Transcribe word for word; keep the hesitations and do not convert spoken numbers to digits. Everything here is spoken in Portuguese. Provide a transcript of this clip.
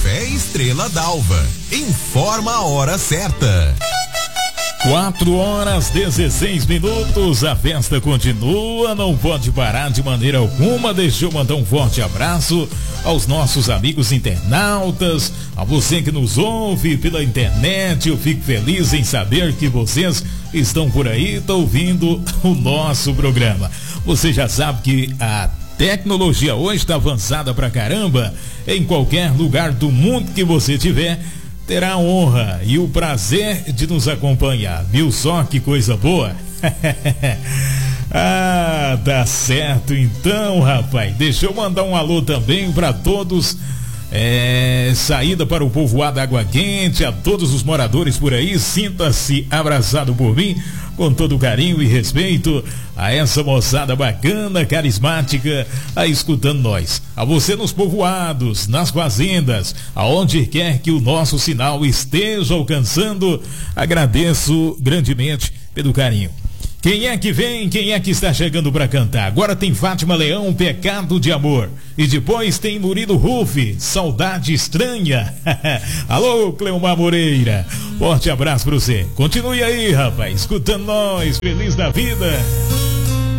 Café Estrela d'Alva. Informa a hora certa. Quatro horas dezesseis minutos, a festa continua, não pode parar de maneira alguma. Deixa eu mandar um forte abraço aos nossos amigos internautas, a você que nos ouve pela internet. Eu fico feliz em saber que vocês estão por aí, estão ouvindo o nosso programa. Você já sabe que a tecnologia hoje está avançada pra caramba. Em qualquer lugar do mundo que você tiver, terá a honra e o prazer de nos acompanhar. Viu só que coisa boa? Ah, tá certo então, rapaz. Deixa eu mandar um alô também para todos. É, saída para o povoado Água Quente, a todos os moradores por aí. Sinta-se abraçado por mim, com todo carinho e respeito a essa moçada bacana, carismática, a escutando nós. A você nos povoados, nas fazendas, aonde quer que o nosso sinal esteja alcançando, agradeço grandemente pelo carinho. Quem é que vem? Quem é que está chegando para cantar? Agora tem Fátima Leão, Pecado de Amor. E depois tem Murilo Rufi, Saudade Estranha. Alô, Cleomar Moreira. Forte abraço para você. Continue aí, rapaz, escutando nós, feliz da vida.